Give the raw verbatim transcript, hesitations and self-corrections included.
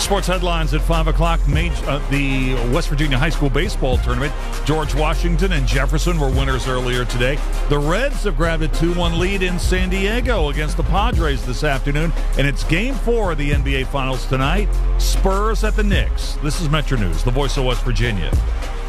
Sports headlines at five o'clock. Major, uh, the West Virginia High School Baseball Tournament. George Washington and Jefferson were winners earlier today. The Reds have grabbed a two one lead in San Diego against the Padres this afternoon. And it's game four of the N B A Finals tonight. Spurs at the Knicks. This is Metro News, the voice of West Virginia.